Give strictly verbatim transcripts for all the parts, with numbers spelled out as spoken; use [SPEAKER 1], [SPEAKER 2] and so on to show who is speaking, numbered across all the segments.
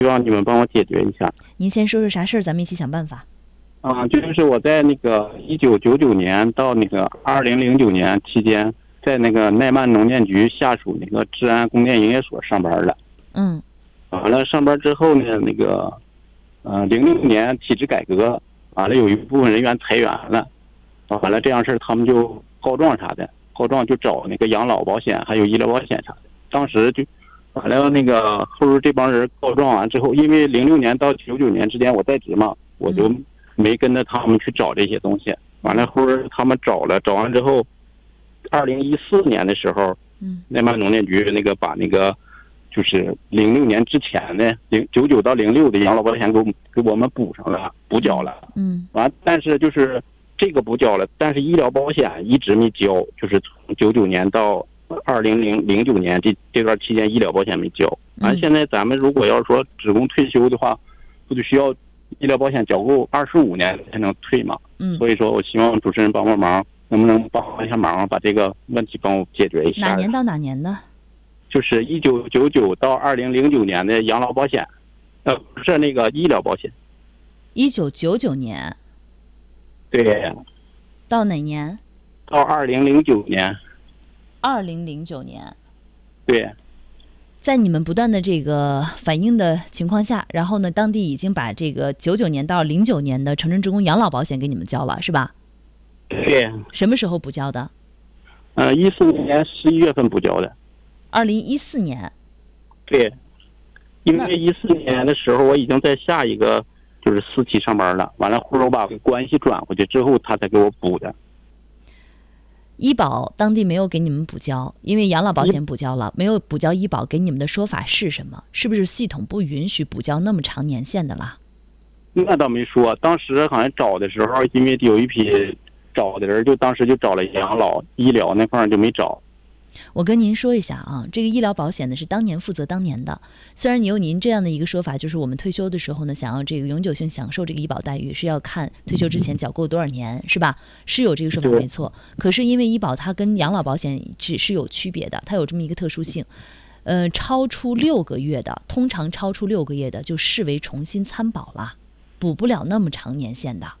[SPEAKER 1] 希望你们帮我解决一下。
[SPEAKER 2] 您先说说啥事儿，咱们一起想办法。
[SPEAKER 1] 啊，就是我在那个一九九九年到那个二零零九年期间，在那个奈曼农电局下属那个治安供电营业所上班了。
[SPEAKER 2] 嗯。
[SPEAKER 1] 完了上班之后呢，那个，呃，零六年体制改革，完了有一部分人员裁员了，完了这样事儿他们就告状啥的，告状就找那个养老保险还有医疗保险啥的。当时就，完了那个后边这帮人告状完之后，因为零六年到九九年之间我在职嘛，我就没跟着他们去找这些东西。完了后边他们找了，找完之后，二零一四年的时候，
[SPEAKER 2] 嗯，
[SPEAKER 1] 奈曼农电局那个把那个。就是零六年之前的零九九到零六的养老保险给我们给我们补上了，补缴了。
[SPEAKER 2] 嗯，
[SPEAKER 1] 完，但是就是这个补缴了，但是医疗保险一直没交，就是从九九年到二零零零九年这这段期间医疗保险没交。完，现在咱们如果要是说职工退休的话，不就需要医疗保险缴够二十五年才能退嘛？
[SPEAKER 2] 嗯，
[SPEAKER 1] 所以说我希望主持人帮帮忙，能不能帮一下忙，把这个问题帮我解决一下？
[SPEAKER 2] 哪年到哪年的？
[SPEAKER 1] 就是一九九九到二零零九年的养老保险，呃，不是那个医疗保险。
[SPEAKER 2] 一九九九年。
[SPEAKER 1] 对。
[SPEAKER 2] 到哪年？
[SPEAKER 1] 到二零零九年。
[SPEAKER 2] 二零零九年。
[SPEAKER 1] 对。
[SPEAKER 2] 在你们不断的这个反映的情况下，然后呢，当地已经把这个九九年到零九年的城镇职工养老保险给你们交了，是吧？
[SPEAKER 1] 对。
[SPEAKER 2] 什么时候补交的？
[SPEAKER 1] 呃，一四年十一月份补交的。
[SPEAKER 2] 二零一四年。
[SPEAKER 1] 对，因为一四年的时候我已经在下一个就是私企上班了，完了后来我把关系转回去之后，他才给我补的。
[SPEAKER 2] 医保当地没有给你们补交，因为养老保险补交了，没有补交医保，给你们的说法是什么？是不是系统不允许补交那么长年限的啦？
[SPEAKER 1] 那倒没说，当时好像找的时候，因为有一批找的人就当时就找了养老医疗那块就没找。
[SPEAKER 2] 我跟您说一下啊，这个医疗保险呢是当年负责当年的。虽然你有您这样的一个说法，就是我们退休的时候呢，想要这个永久性享受这个医保待遇，是要看退休之前缴够多少年，是吧？是有这个说法没错。可是因为医保它跟养老保险只是有区别的，它有这么一个特殊性。呃，超出六个月的，通常超出六个月的就视为重新参保了，补不了那么长年限的。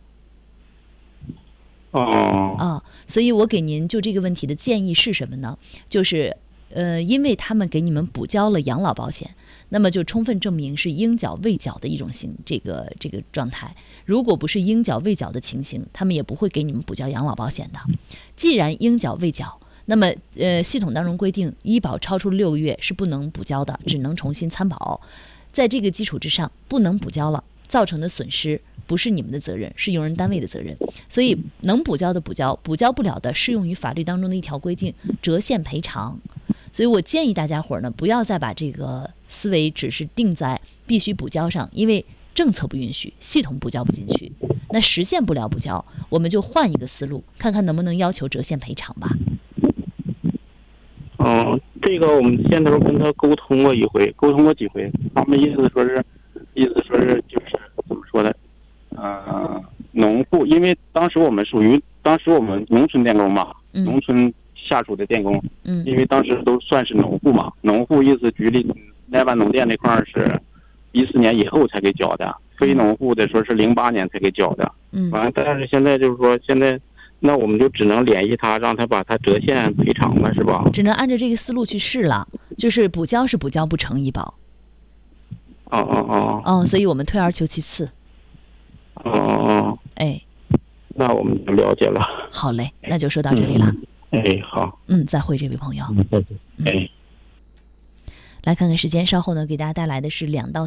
[SPEAKER 1] 哦，
[SPEAKER 2] 啊，所以我给您就这个问题的建议是什么呢？就是，呃，因为他们给你们补交了养老保险，那么就充分证明是应缴未缴的一种形，这个这个状态。如果不是应缴未缴的情形，他们也不会给你们补交养老保险的。既然应缴未缴，那么呃，系统当中规定，医保超出六个月是不能补交的，只能重新参保。在这个基础之上，不能补交了，造成的损失不是你们的责任，是用人单位的责任。所以能补交的补交，补交不了的适用于法律当中的一条规定，折现赔偿。所以我建议大家伙呢，不要再把这个思维只是定在必须补交上，因为政策不允许，系统补交不进去，那实现不了补交，我们就换一个思路，看看能不能要求折现赔偿吧。
[SPEAKER 1] 嗯，这个我们先头跟他沟通过一回，沟通过几回，他们意思说是，意思说是就是怎么说呢？呃，农户，因为当时我们属于当时我们农村电工嘛，
[SPEAKER 2] 嗯、
[SPEAKER 1] 农村下属的电工，
[SPEAKER 2] 嗯，
[SPEAKER 1] 因为当时都算是农户嘛，农户意思局里奈万农电那块是一四年以后才给缴的，非农户的说是零八年才给缴的，
[SPEAKER 2] 嗯，
[SPEAKER 1] 完了，但是现在就是说现在。那我们就只能联系他，让他把他折现赔偿了，是吧？
[SPEAKER 2] 只能按照这个思路去试了，就是补交是补交不成医保。
[SPEAKER 1] 哦哦哦。
[SPEAKER 2] 哦，所以我们退而求其次。
[SPEAKER 1] 哦哦。
[SPEAKER 2] 哎。
[SPEAKER 1] 那我们就了解了。
[SPEAKER 2] 好嘞，那就说到这里了。
[SPEAKER 1] 嗯、哎，好。
[SPEAKER 2] 嗯，再会，这位朋友。
[SPEAKER 1] 嗯，再见。哎。
[SPEAKER 2] 来看看时间，稍后呢，给大家带来的是两到